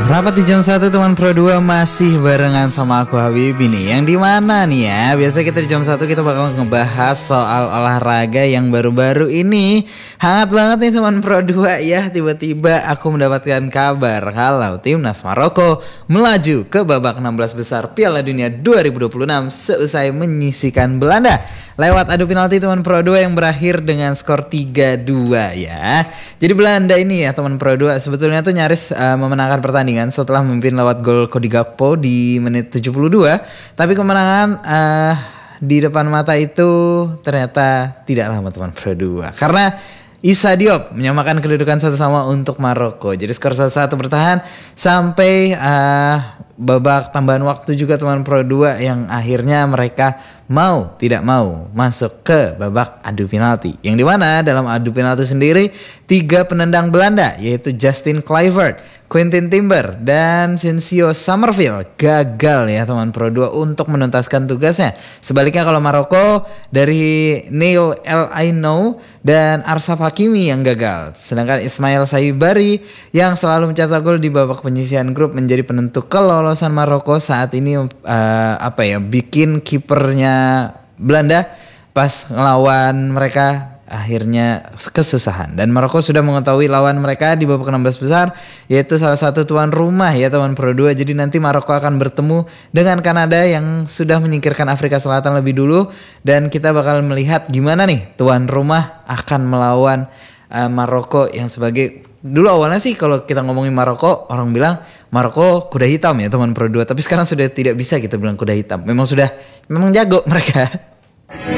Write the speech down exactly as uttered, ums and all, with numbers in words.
Rapat di jam satu teman Pro dua masih barengan sama aku Habibi nih. Yang dimana nih ya, biasa kita di jam satu kita bakal ngebahas soal olahraga yang baru-baru ini. Hangat banget nih teman Pro dua ya. Tiba-tiba aku mendapatkan kabar kalau timnas Maroko melaju ke babak enam belas besar Piala Dunia dua ribu dua puluh enam seusai menyisihkan Belanda lewat adu penalti teman Pro dua yang berakhir dengan skor tiga dua ya. Jadi Belanda ini ya teman Pro dua sebetulnya tuh nyaris uh, memenangkan pertandingan setelah memimpin lewat gol Cody Gakpo di menit tujuh puluh dua. Tapi kemenangan uh, di depan mata itu ternyata tidak lama teman Pro dua. Karena Issa Diop menyamakan kedudukan satu sama untuk Maroko. Jadi skor satu satu bertahan sampai uh, babak tambahan waktu juga teman Pro dua yang akhirnya mereka mau tidak mau masuk ke babak adu penalti. Yang dimana dalam adu penalti sendiri tiga penendang Belanda yaitu Justin Kluivert, Quinten Timber dan Sensio Summerville gagal ya teman Pro dua untuk menuntaskan tugasnya. Sebaliknya kalau Maroko dari Neil El Aino dan Arsaf Hakimi yang gagal. Sedangkan Ismail Saibari yang selalu mencetak gol di babak penyisihan grup menjadi penentu kelolosan Maroko saat ini uh, apa ya bikin kipernya Belanda pas ngelawan mereka akhirnya kesusahan. Dan Maroko sudah mengetahui lawan mereka di babak enam belas besar yaitu salah satu tuan rumah ya teman Pro dua. Jadi nanti Maroko akan bertemu dengan Kanada yang sudah menyingkirkan Afrika Selatan lebih dulu. Dan kita bakal melihat gimana nih tuan rumah akan melawan uh, Maroko yang sebagai dulu awalnya sih kalau kita ngomongin Maroko orang bilang Maroko kuda hitam ya teman Pro dua. Tapi sekarang sudah tidak bisa kita bilang kuda hitam. Memang sudah memang jago mereka.